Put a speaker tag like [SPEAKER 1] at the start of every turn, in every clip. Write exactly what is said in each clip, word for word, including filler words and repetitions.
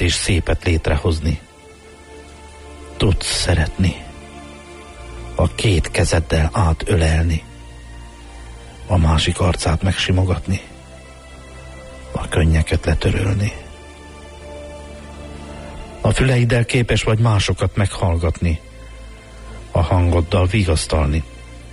[SPEAKER 1] nagyot és szépet létrehozni. Tudsz szeretni, a két kezeddel átölelni, a másik arcát megsimogatni, a könnyeket letörölni. A füleiddel képes vagy másokat meghallgatni, a hangoddal vigasztalni.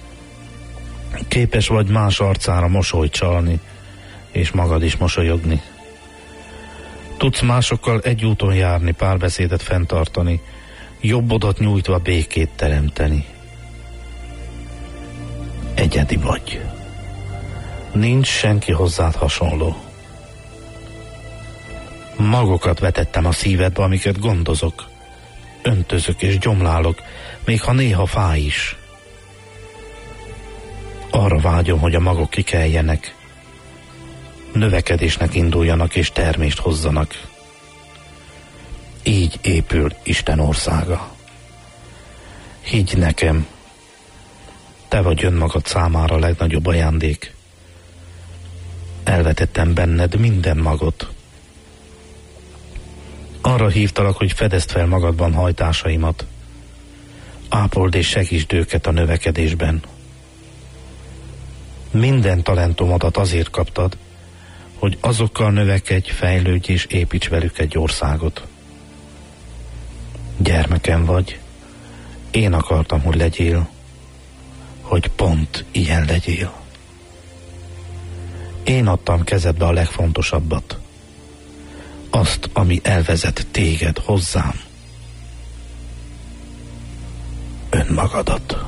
[SPEAKER 1] Képes vagy más arcára mosolyt csalni, és magad is mosolyogni. Tudsz másokkal egy úton járni, párbeszédet fenntartani, jobbodat nyújtva békét teremteni. Egyedi vagy. Nincs senki hozzád hasonló. Magokat vetettem a szívedbe, amiket gondozok, öntözök és gyomlálok, még ha néha fáj is. Arra vágyom, hogy a magok kikeljenek, növekedésnek induljanak és termést hozzanak. Így épül Isten országa. Higgy nekem, te vagy önmagad számára a legnagyobb ajándék. Elvetettem benned minden magot. Arra hívtalak, hogy fedezd fel magadban hajtásaimat. Ápold és segítsd őket a növekedésben. Minden talentumodat azért kaptad, hogy azokkal növekedj, fejlődj és építs velük egy országot. Gyermekem vagy, én akartam, hogy legyél, hogy pont ilyen legyél. Én adtam kezedbe a legfontosabbat, azt, ami elvezet téged hozzám, önmagadat.